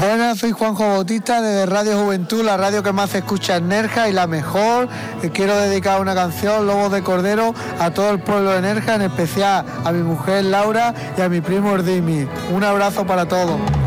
Buenas, soy Juanjo Bautista desde Radio Juventud, la radio que más se escucha en Nerja y la mejor. Quiero dedicar una canción, Lobos de Cordero, a todo el pueblo de Nerja, en especial a mi mujer Laura y a mi primo Erdimi. Un abrazo para todos.